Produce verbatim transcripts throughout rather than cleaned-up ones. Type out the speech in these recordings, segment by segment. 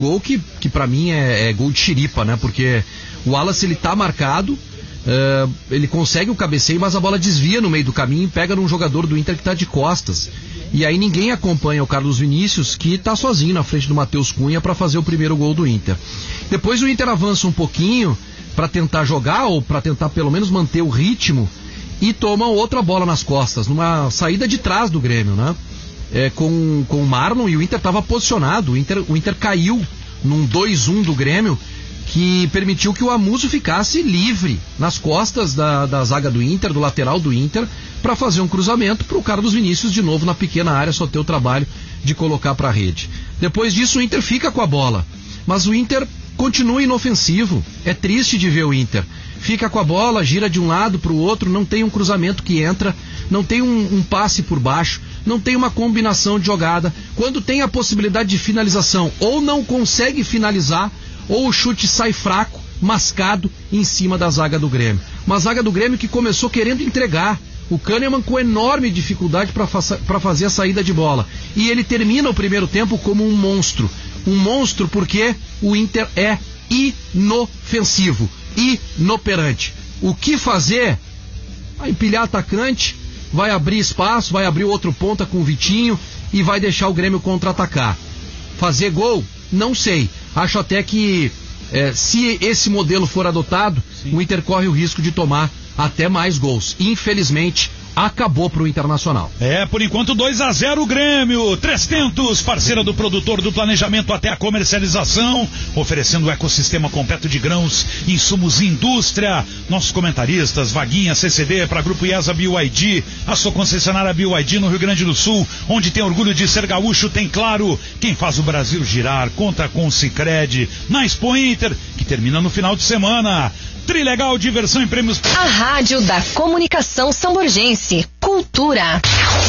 Gol que, que pra mim é, é gol de chiripa, né? Porque o Wallace, ele tá marcado, uh, ele consegue o cabeceio, mas a bola desvia no meio do caminho e pega num jogador do Inter que tá de costas. E aí ninguém acompanha o Carlos Vinícius, que tá sozinho na frente do Matheus Cunha para fazer o primeiro gol do Inter. Depois o Inter avança um pouquinho para tentar jogar, ou para tentar pelo menos manter o ritmo, e toma outra bola nas costas, numa saída de trás do Grêmio, né? É, com, com o Marlon, e o Inter estava posicionado, o Inter, o Inter caiu num dois a um do Grêmio, que permitiu que o Amuso ficasse livre nas costas da, da zaga do Inter, do lateral do Inter, para fazer um cruzamento para o Carlos Vinícius de novo na pequena área, só ter o trabalho de colocar para a rede. Depois disso o Inter fica com a bola, mas o Inter continua inofensivo. É triste de ver o Inter. Fica com a bola, gira de um lado para o outro, não tem um cruzamento que entra, não tem um, um passe por baixo, não tem uma combinação de jogada. Quando tem a possibilidade de finalização, ou não consegue finalizar, ou o chute sai fraco, mascado em cima da zaga do Grêmio. Uma zaga do Grêmio que começou querendo entregar. O Kahneman com enorme dificuldade para fa- para fazer a saída de bola. E ele termina o primeiro tempo como um monstro. Um monstro porque o Inter é inofensivo, inoperante. O que fazer? Vai empilhar atacante, vai abrir espaço, vai abrir outro ponta com o Vitinho e vai deixar o Grêmio contra-atacar. Fazer gol? Não sei. Acho até que é, se esse modelo for adotado, sim, o Inter corre o risco de tomar até mais gols. Infelizmente, acabou pro Internacional. É, por enquanto dois a zero o Grêmio. Três Tentos, parceira do produtor, do planejamento até a comercialização, oferecendo o ecossistema completo de grãos, insumos e indústria. Nossos comentaristas, Vaguinha, C C D para Grupo IESA B Y D, a sua concessionária B Y D no Rio Grande do Sul, onde tem orgulho de ser gaúcho, tem claro, quem faz o Brasil girar, conta com o Sicredi, na Expo Inter, que termina no final de semana. Trilegal, diversão e prêmios. A Rádio da Comunicação Samborgense. Cultura.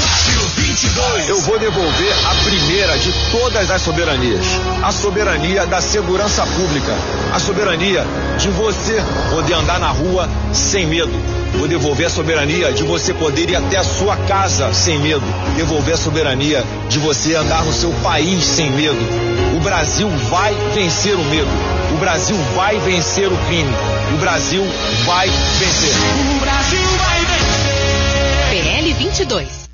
Eu vou devolver a primeira de todas as soberanias. A soberania da segurança pública. A soberania de você poder andar na rua sem medo. Vou devolver a soberania de você poder ir até a sua casa sem medo. Devolver a soberania de você andar no seu país sem medo. O Brasil vai vencer o medo. O Brasil vai vencer o crime. O Brasil vai vencer. O Brasil vai vencer. P L vinte e dois.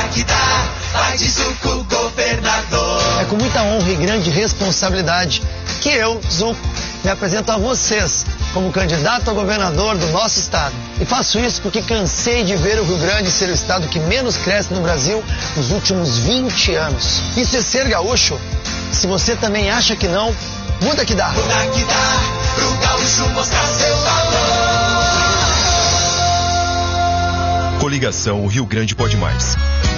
Vai de Zuco, governador. É com muita honra e grande responsabilidade que eu, Zuco, me apresento a vocês como candidato a governador do nosso estado. E faço isso porque cansei de ver o Rio Grande ser o estado que menos cresce no Brasil nos últimos vinte anos. Isso é ser gaúcho? Se você também acha que não, muda que dá. Muda que dá, pro gaúcho mostrar seu valor. Coligação Rio Grande Pode Mais.